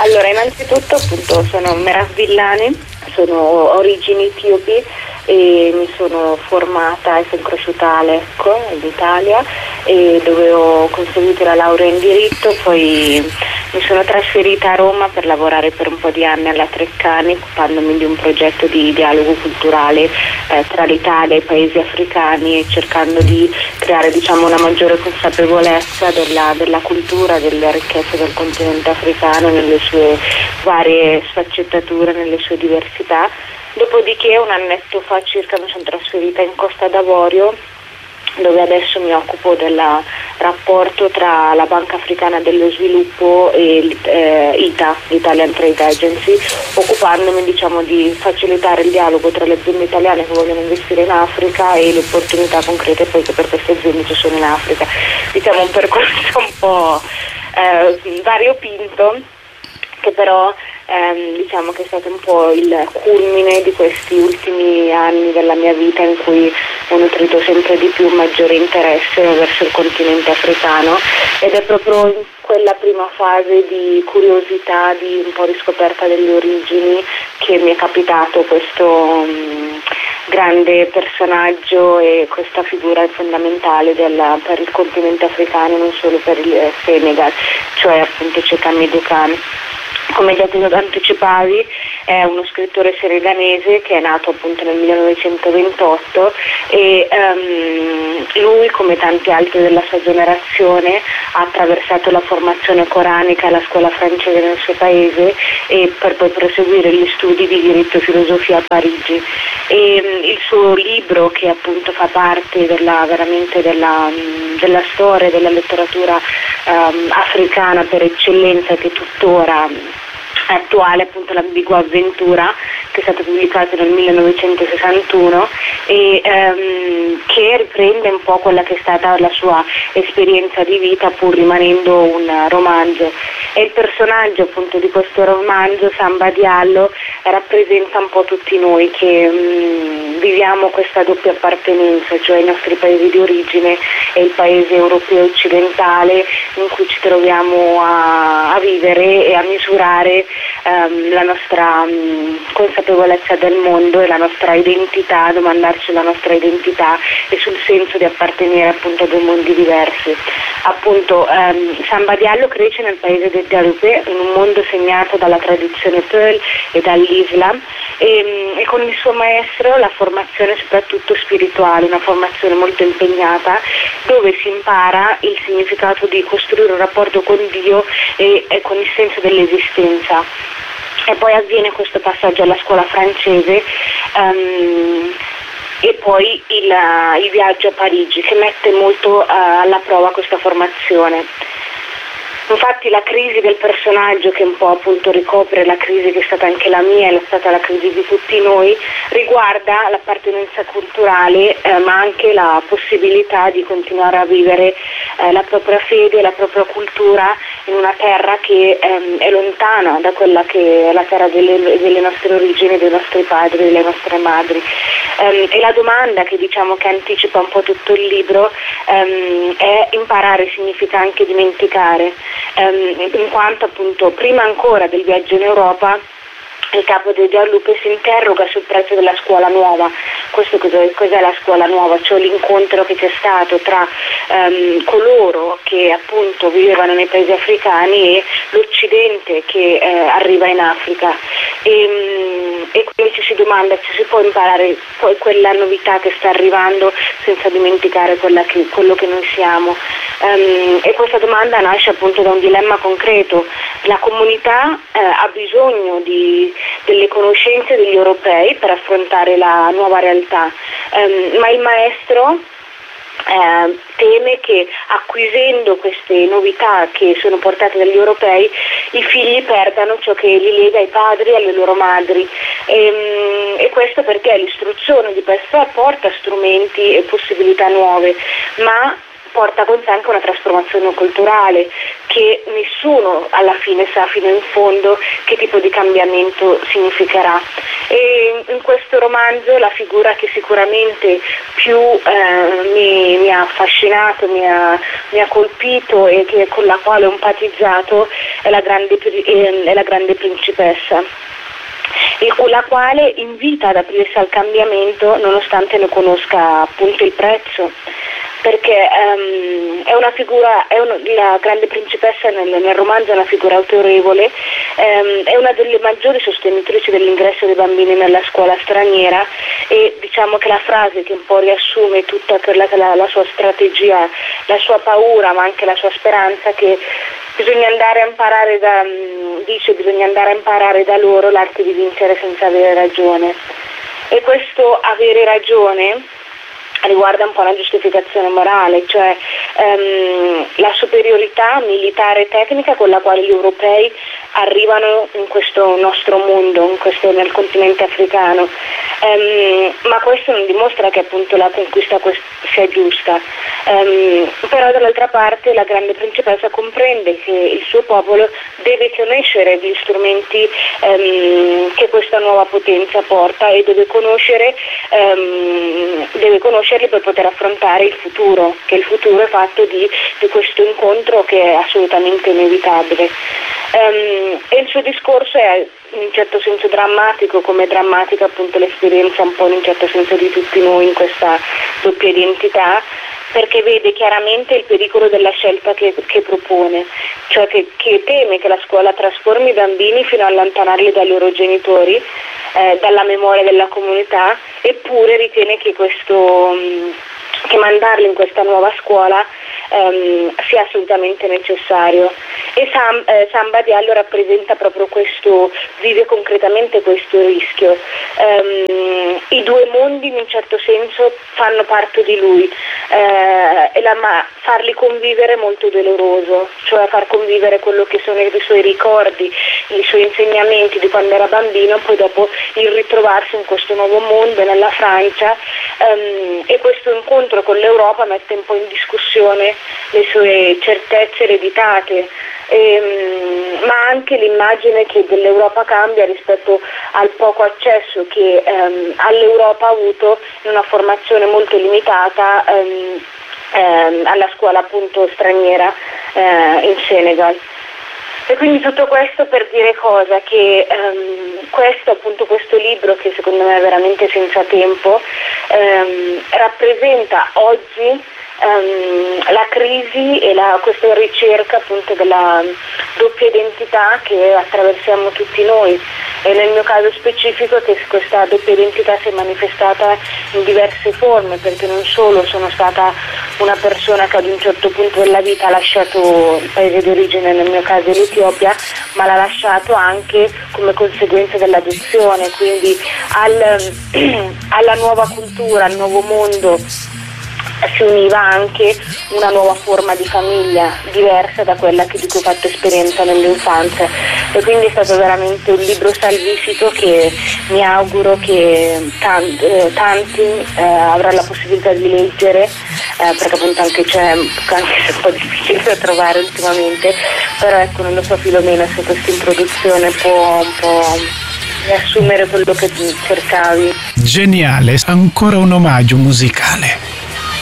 Allora, innanzitutto appunto sono Meras Villani, ho origini etiopi e mi sono formata e sono cresciuta a Lecco, in Italia, e dove ho conseguito la laurea in diritto. Poi mi sono trasferita a Roma per lavorare per un po' di anni alla Treccani, occupandomi di un progetto di dialogo culturale tra l'Italia e i paesi africani, cercando di creare, diciamo, una maggiore consapevolezza della cultura, delle ricchezze del continente africano nelle sue varie sfaccettature, nelle sue diversità. Dopodiché un annetto fa circa mi sono trasferita in Costa d'Avorio, dove adesso mi occupo del rapporto tra la Banca Africana dello Sviluppo e l'ITA, l'Italian Trade Agency, occupandomi, diciamo, di facilitare il dialogo tra le aziende italiane che vogliono investire in Africa e le opportunità concrete poi che per queste aziende ci sono in Africa. Diciamo un percorso un po' variopinto, che però diciamo che è stato un po' il culmine di questi ultimi anni della mia vita, in cui ho nutrito sempre di più un maggiore interesse verso il continente africano, ed è proprio in quella prima fase di curiosità, di un po' riscoperta delle origini, che mi è capitato questo grande personaggio e questa figura fondamentale per il continente africano, non solo per il Senegal, cioè appunto Cheikh Hamidou Kane. Come già tu anticipavi, è uno scrittore senegalese che è nato appunto nel 1928 e lui, come tanti altri della sua generazione, ha attraversato la formazione coranica alla scuola francese nel suo paese e per poi proseguire gli studi di diritto e filosofia a Parigi. E il suo libro, che appunto fa parte veramente della storia della letteratura africana per eccellenza, che tuttora attuale, appunto l'Ambigua Avventura, che è stato pubblicato nel 1961 e che riprende un po' quella che è stata la sua esperienza di vita, pur rimanendo un romanzo. E il personaggio appunto di questo romanzo, Samba Diallo, rappresenta un po' tutti noi che viviamo questa doppia appartenenza, cioè i nostri paesi di origine e il paese europeo occidentale in cui ci troviamo a vivere e a misurare la nostra consapevolezza del mondo e la nostra identità, a domandarci la nostra identità e sul senso di appartenere appunto a due mondi diversi. Appunto Samba Diallo cresce nel paese del Dialoupé, in un mondo segnato dalla tradizione Peul e dall'Islam, e con il suo maestro la formazione soprattutto spirituale, una formazione molto impegnata, dove si impara il significato di costruire un rapporto con Dio e con il senso dell'esistenza. E poi avviene questo passaggio alla scuola francese e poi il viaggio a Parigi, che mette molto alla prova questa formazione. Infatti la crisi del personaggio, che un po' appunto ricopre la crisi che è stata anche la mia, è stata la crisi di tutti noi, riguarda l'appartenenza culturale, ma anche la possibilità di continuare a vivere la propria fede, la propria cultura in una terra che è lontana da quella che è la terra delle nostre origini, dei nostri padri, delle nostre madri. E la domanda che anticipa un po' tutto il libro è: imparare significa anche dimenticare, in quanto appunto prima ancora del viaggio in Europa il capo dei Dialoupé si interroga sul prezzo della scuola nuova. Questo cos'è la scuola nuova? Cioè l'incontro che c'è stato tra coloro che appunto vivevano nei paesi africani e l'Occidente che arriva in Africa. E quindi ci si domanda: ci si può imparare poi quella novità che sta arrivando senza dimenticare quello che noi siamo? E questa domanda nasce appunto da un dilemma concreto. La comunità ha bisogno delle conoscenze degli europei per affrontare la nuova realtà, ma il maestro teme che acquisendo queste novità che sono portate dagli europei i figli perdano ciò che li lega ai padri e alle loro madri, e questo perché l'istruzione di per sé porta strumenti e possibilità nuove, ma porta con sé anche una trasformazione culturale che nessuno alla fine sa fino in fondo che tipo di cambiamento significherà. E in questo romanzo la figura che sicuramente più mi ha affascinato, mi ha colpito e con la quale ho empatizzato è la grande principessa, la quale invita ad aprirsi al cambiamento nonostante ne conosca appunto il prezzo, perché è una figura, la grande principessa nel romanzo è una figura autorevole, è una delle maggiori sostenitrici dell'ingresso dei bambini nella scuola straniera, e diciamo che la frase che un po' riassume tutta quella che la sua strategia, la sua paura ma anche la sua speranza, che bisogna andare a imparare da loro l'arte di vincere senza avere ragione. E questo avere ragione riguarda un po' una giustificazione morale, cioè la superiorità militare e tecnica con la quale gli europei arrivano in questo nostro mondo, nel continente africano, ma questo non dimostra che appunto la conquista sia giusta, però dall'altra parte la grande principessa comprende che il suo popolo deve conoscere gli strumenti che questa nuova potenza porta e deve conoscerli per poter affrontare il futuro, che il futuro è fatto di questo incontro che è assolutamente inevitabile. E il suo discorso è in un certo senso drammatico, come è drammatica appunto l'esperienza un po' in un certo senso di tutti noi in questa doppia identità, perché vede chiaramente il pericolo della scelta che propone, cioè che teme che la scuola trasformi i bambini fino a allontanarli dai loro genitori, dalla memoria della comunità, eppure ritiene che mandarli in questa nuova scuola sia assolutamente necessario. E Samba Diallo rappresenta proprio questo, vive concretamente questo rischio. I due mondi in un certo senso fanno parte di lui, ma farli convivere è molto doloroso, cioè far convivere quello che sono i suoi ricordi, i suoi insegnamenti di quando era bambino, poi dopo il ritrovarsi in questo nuovo mondo nella Francia, e questo incontro con l'Europa mette un po' in discussione le sue certezze ereditate, ma anche l'immagine che dell'Europa cambia rispetto al poco accesso che all'Europa ha avuto in una formazione molto limitata alla scuola appunto straniera in Senegal. E quindi tutto questo per dire cosa? Che questo libro, che secondo me è veramente senza tempo, rappresenta oggi la crisi e questa ricerca appunto della doppia identità che attraversiamo tutti noi, e nel mio caso specifico che questa doppia identità si è manifestata in diverse forme, perché non solo sono stata una persona che ad un certo punto della vita ha lasciato il paese di origine, nel mio caso l'Etiopia, ma l'ha lasciato anche come conseguenza dell'adozione, quindi alla nuova cultura, al nuovo mondo si univa anche una nuova forma di famiglia diversa da quella di cui ho fatto esperienza nell'infanzia, e quindi è stato veramente un libro salvifico che mi auguro che tanti avranno la possibilità di leggere, perché appunto anche se è un po' difficile da trovare ultimamente, però ecco, non lo so Filomena se questa introduzione può un po' riassumere quello che cercavi. Geniale, ancora un omaggio musicale.